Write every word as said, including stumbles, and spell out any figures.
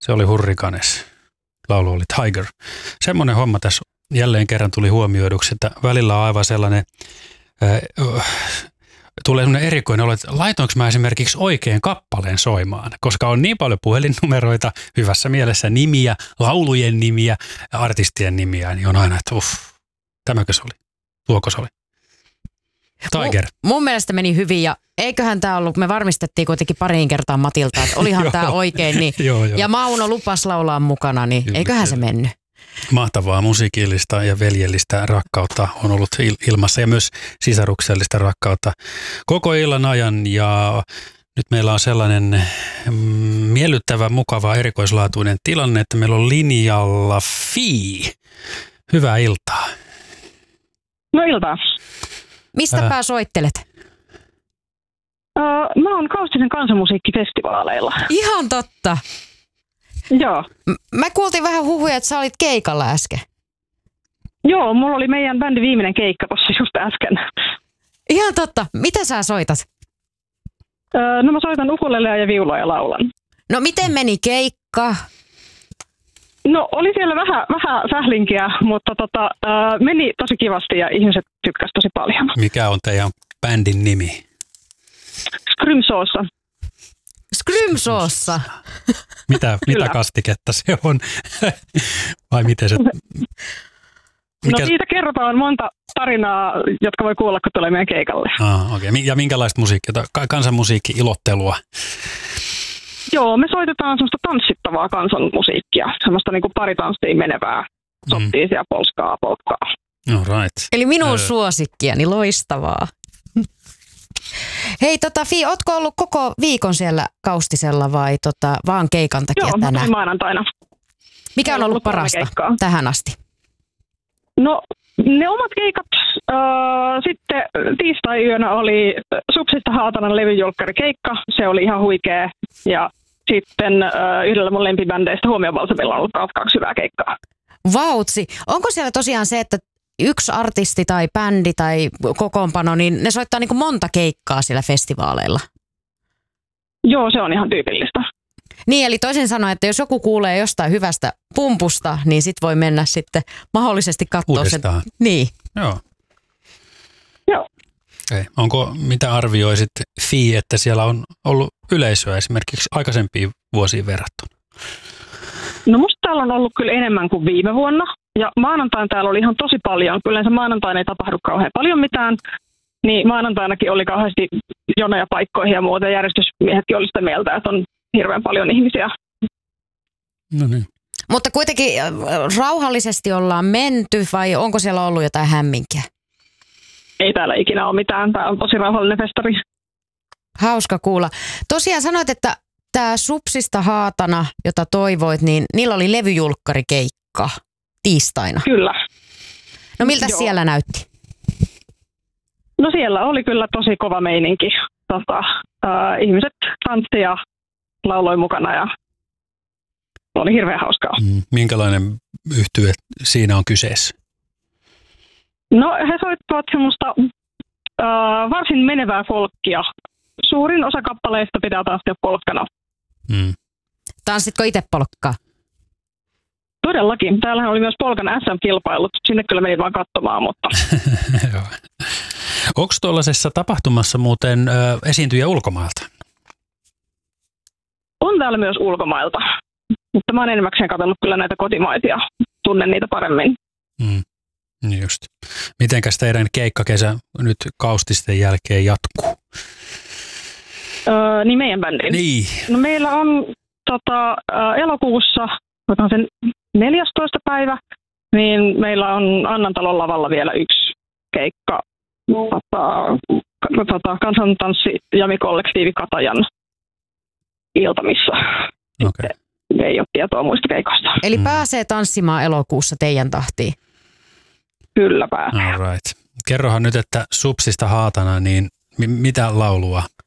Se oli Hurricanes. Laulu oli Tiger. Semmoinen homma tässä jälleen kerran tuli huomioiduksi, että välillä on aivan sellainen, äh, tulee sellainen erikoinen olo, että laitoinko mä esimerkiksi oikein kappaleen soimaan, koska on niin paljon puhelinnumeroita, hyvässä mielessä nimiä, laulujen nimiä, artistien nimiä, niin on aina, että uff, tämäkö se oli, tuoko se oli. Tiger. Mun, mun mielestä meni hyvin ja eiköhän tämä ollut, me varmistettiin kuitenkin pariin kertaan Matilta, että olihan tämä oikein. Niin, joo, joo. Ja Mauno lupas laulaa mukana, niin kyllä, eiköhän kyllä se mennyt. Mahtavaa musiikillista ja veljellistä rakkautta on ollut ilmassa ja myös sisaruksellista rakkautta koko illan ajan. Ja nyt meillä on sellainen miellyttävä, mukava, erikoislaatuinen tilanne, että meillä on linjalla Fi. Hyvää iltaa. No iltaa. Mistä pää soittelet? Uh, mä oon Kaustisen kansanmusiikkifestivaaleilla. Ihan totta. Joo. M- mä kuultiin vähän huhuja, että sä olit keikalla äsken. Joo, mulla oli meidän bändin viimeinen keikka tossa just äsken. Ihan totta. Mitä sä soitat? Uh, no mä soitan ukulelea ja viulua ja laulan. No miten meni keikka? No oli siellä vähän, vähän sählinkiä, mutta tota, uh, meni tosi kivasti ja ihmiset tykkäsivät tosi paljon. Mikä on teidän bändin nimi? Skrymsoossa. Skrymsoossa. Mitä, mitä kastiketta se on? Vai miten se? Mikä? No siitä kerrotaan monta tarinaa, jotka voi kuulla, kun tulee meidän keikalle. Ah, okay. Ja minkälaista musiikkia? Kansanmusiikki-ilottelua? Joo, me soitetaan semmoista tanssittavaa kansanmusiikkia. Semmoista niinku paritanstiin menevää. Sottiisia, mm. polskaa, polkkaa. No right. Eli minun öö. suosikkiani, loistavaa. Hei, tota, Fi, ootko ollut koko viikon siellä Kaustisella vai tota, vaan keikan takia Joo, tänään? Joo, maanantaina. Mikä on ollut parasta tähän asti? No, ne omat keikat. Äh, sitten tiistai-yönä oli Supsista Haatanan levyjulkkarikeikka. Se oli ihan huikea. Ja sitten äh, yhdellä mun lempibändeistä Huomiovalsamilla on ollut kaksi hyvää keikkaa. Vautsi. Onko siellä tosiaan se, että yksi artisti tai bändi tai kokoonpano, niin ne soittaa niin kuin monta keikkaa siellä festivaaleilla? Joo, se on ihan tyypillistä. Niin, eli toisin sanoen, että jos joku kuulee jostain hyvästä pumpusta, niin sit voi mennä sitten mahdollisesti katsoa sen. Niin. Joo. Joo. Ei. Onko, mitä arvioisit Fi, että siellä on ollut yleisöä esimerkiksi aikaisempiin vuosiin verrattuna? No musta täällä on ollut kyllä enemmän kuin viime vuonna. Ja maanantaina täällä oli ihan tosi paljon. Kyllä se maanantaina ei tapahdu kauhean paljon mitään. Niin maanantainakin oli kauheasti jonoja paikkoihin ja muuta. Järjestysmiehetkin oli sitä mieltä, että on hirveän paljon ihmisiä. No niin. Mutta kuitenkin rauhallisesti ollaan menty vai onko siellä ollut jotain hämminkiä? Ei täällä ikinä ole mitään. Tää on tosi rauhallinen festari. Hauska kuulla. Tosiaan sanoit, että tämä Supsista Haatana, jota toivoit, niin niillä oli levyjulkkarikeikka tiistaina. Kyllä. No miltä Joo. siellä näytti? No siellä oli kyllä tosi kova meininki. Tota, äh, ihmiset tanssi ja lauloi mukana ja oli hirveän hauskaa. Mm, minkälainen yhtye siinä on kyseessä? No he soittavat semmoista äh, varsin menevää folkkia. Suurin osa kappaleista pitää tanssia polkkana. Mm. Tanssitko itse polkkaa? Todellakin. Täällähän oli myös polkan S M-kilpailut. Sinne kyllä meni vaan katsomaan, mutta... Onko tuollaisessa tapahtumassa muuten ö, esiintyjä ulkomailta? On täällä myös ulkomailta. Mutta mä oon enimmäkseen katsellut kyllä näitä kotimaisia. Tunnen niitä paremmin. Mm. Just. Mitenkäs teidän keikkakesä nyt Kaustisten jälkeen jatkuu? Öö, niin meidän bändin. Niin. No meillä on tota, äh, elokuussa, otan sen neljästoista päivä, niin meillä on Annantalon lavalla vielä yksi keikka. Tota, tota, kansantanssi Jami-kollektiivi Katajan iltamissa. Okay. Ei ole tietoa muista keikoista. Eli pääsee tanssimaan elokuussa teidän tahtiin? Kyllä pääsee. All right. Kerrohan nyt, että Supsista Haatana, niin mi- mitä laulua